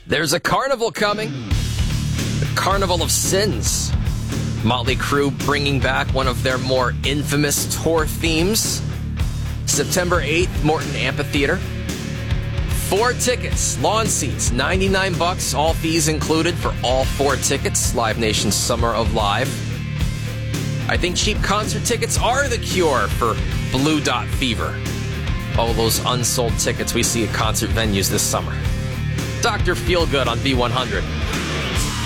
There's a carnival coming. The Carnival of Sins. Motley Crue bringing back one of their more infamous tour themes. September 8th, Morton Amphitheater. 4 tickets, lawn seats, $99, all fees included for all 4 tickets. Live Nation's Summer of Live. I think cheap concert tickets are the cure for Blue Dot Fever. All those unsold tickets we see at concert venues this summer. Dr. Feelgood on B100.